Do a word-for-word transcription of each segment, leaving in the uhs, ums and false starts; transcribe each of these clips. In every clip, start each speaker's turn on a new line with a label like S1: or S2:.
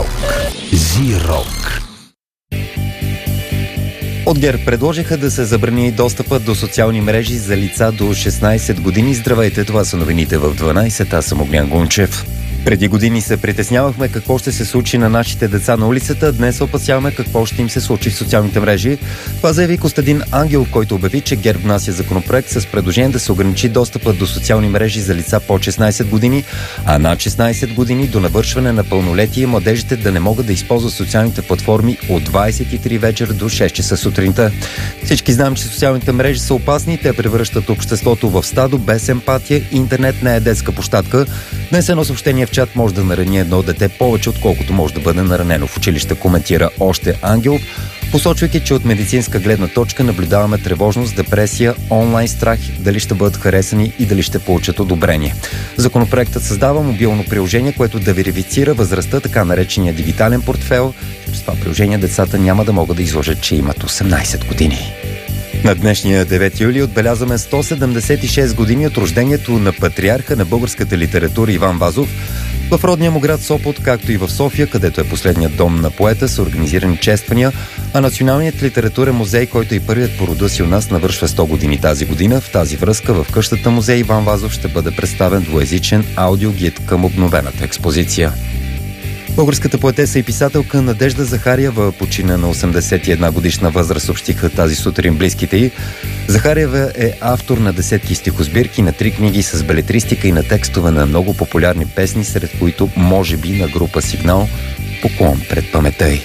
S1: Рок. Зи-рок. От ГЕРБ предложиха да се забрани достъпът до социални мрежи за лица до шестнайсет години. Здравейте, това са новините в дванайсет. Аз съм Огнян Гунчев. Преди години се притеснявахме какво ще се случи на нашите деца на улицата. Днес се опасяваме какво ще им се случи в социалните мрежи. Това заяви Костадин Ангелов, който обяви, че ГЕРБ внася законопроект с предложение да се ограничи достъпът до социални мрежи за лица под шестнайсет години, а над шестнайсет години до навършване на пълнолетие младежите да не могат да използват социалните платформи от двайсет и три вечер до шест часа сутринта. Всички знаем, че социалните мрежи са опасни. Те превръщат обществото в стадо без емпатия. Интернет не е детска площадка. Днес едно съобщение в чат може да нарани едно дете повече, отколкото може да бъде наранено в училище, коментира още Ангелов, посочвайки, че от медицинска гледна точка наблюдаваме тревожност, депресия, онлайн страх, дали ще бъдат харесани и дали ще получат одобрение. Законопроектът създава мобилно приложение, което да верифицира възрастта, така наречения дигитален портфейл. С това приложение децата няма да могат да изложат, че имат осемнайсет години. На днешния девети юли отбелязваме сто седемдесет и шест години от рождението на патриарха на българската литература Иван Вазов. В родния му град Сопот, както и в София, където е последният дом на поета, са организирани чествания, а Националният литературен музей, който е и първият по рода си у нас, навършва сто години тази година. В тази връзка в къщата музей Иван Вазов ще бъде представен двуезичен аудиогид към обновената експозиция. Българската поетеса и писателка Надежда Захариева почина на осемдесет и една годишна възраст, съобщиха тази сутрин близките й. Захариева е автор на десетки стихосбирки, на три книги с белетристика и на текстове на много популярни песни, сред които може би на група Сигнал "Поклон пред паметта й".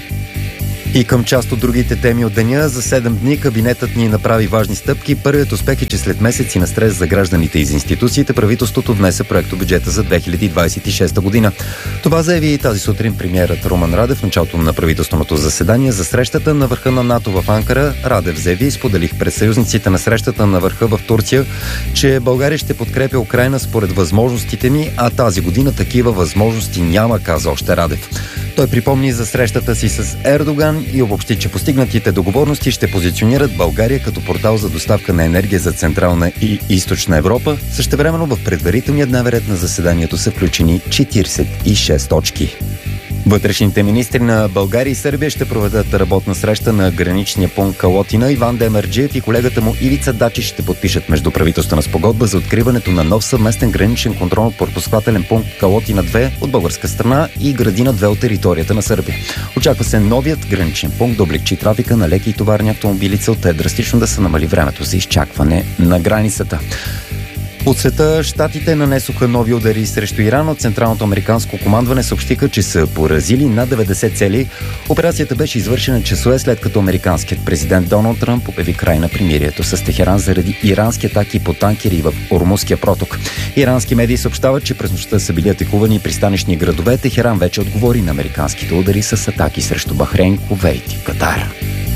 S1: И към част от другите теми от деня, за седем дни кабинетът ни направи важни стъпки. Първият успех е, че след месеци на стрес за гражданите и за институциите, правителството внесе проектобюджета за две хиляди двайсет и шеста година. Това заяви и тази сутрин премиерът Румен Радев в началото на правителственото заседание за срещата на върха на НАТО в Анкара. Радев заяви и споделих пред съюзниците на срещата на върха в Турция, че България ще подкрепя Украйна според възможностите ни, а тази година такива възможности няма, каза още Радев. Той припомни за срещата си с Ердоган и обобщи, че постигнатите договорности ще позиционират България като портал за доставка на енергия за Централна и Източна Европа. Същевременно в предварителния дневен ред на заседанието са включени четирийсет и шест точки. Вътрешните министри на България и Сърбия ще проведат работна среща на граничния пункт Калотина. Иван Демерджиев и колегата му Ивица Дачич ще подпишат междуправителствена спогодба за откриването на нов съвместен граничен контролно-пропускателен пункт Калотина две от българска страна и Градина две от територията на Сърбия. Очаква се новият граничен пункт да облегчи трафика на леки и товарни автомобили. Целта е драстично да се намали времето за изчакване на границата. От света щатите нанесоха нови удари срещу Иран. От Централното американско командване съобщиха, че са поразили над деветдесет цели. Операцията беше извършена часове след като американският президент Доналд Тръмп обяви край на примирието с Техеран заради ирански атаки по танкери в Ормузския проток. Ирански медии съобщават, че през нощта са били атакувани пристанищни градове. Техеран вече отговори на американските удари с атаки срещу Бахрейн, Кувейт и Катар.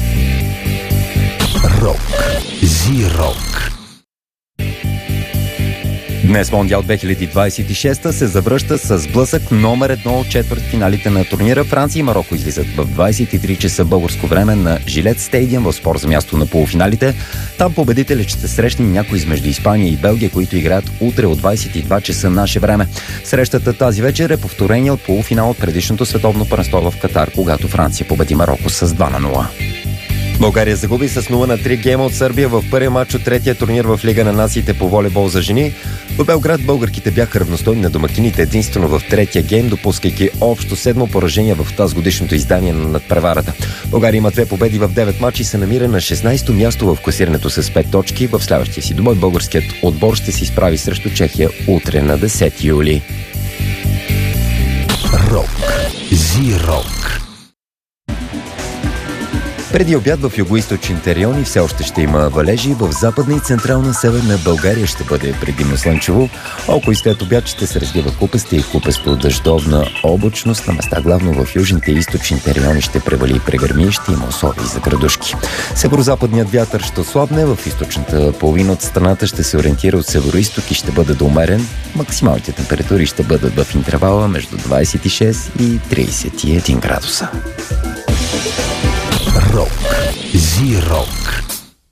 S2: Рок. Зи-рок.
S1: Днес Мондиал две хиляди двайсет и шеста се завръща с блъсък номер едно от четвъртфиналите на турнира. Франция и Мароко излизат в двайсет и три часа българско време на Жилет Стадиум в спор за място на полуфиналите. Там победителят ще срещне някой измежду Испания и Белгия, които играят утре от двайсет и два часа наше време. Срещата тази вечер е повторение от полуфинал от предишното световно първенство в Катар, когато Франция победи Мароко с два на нула. България загуби с нула на три гейма от Сърбия в първия матч от третия турнир в Лига на нациите по волейбол за жени. В Белград българките бяха равностойни на домакините единствено в третия гейм, допускайки общо седмо поражение в тазгодишното издание на надпреварата. България има две победи в девет мача и се намира на шестнайсето място в класирането с пет точки. В следващия си двубой българският отбор ще се изправи срещу Чехия утре на десети юли.
S2: Рок. Зи-рок.
S1: Преди обяд в югоизточните райони все още ще има валежи, в западна и централна северна България ще бъде предимно слънчево. Около и след обяд ще се развива купеста и купесто дъждовна облачност. На места главно в южните и източните райони ще превали и прегърми, ще има условия за градушки. Северо-западният вятър ще ослабне, в източната половина от страната ще се ориентира от северо-исток и ще бъде доумерен. Максималните температури ще бъдат в интервала между двайсет и шест и трийсет и един градуса.
S2: Рок. Зи-рок.